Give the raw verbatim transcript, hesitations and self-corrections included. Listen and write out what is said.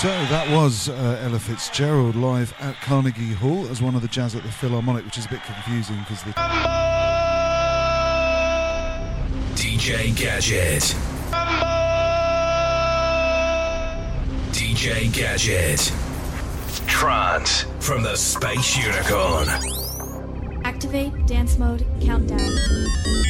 So that was uh, Ella Fitzgerald live at Carnegie Hall as one of the Jazz at the Philharmonic, which is a bit confusing because the D J Gadget. D J Gadget. Trance from the Space Unicorn. Activate dance mode countdown.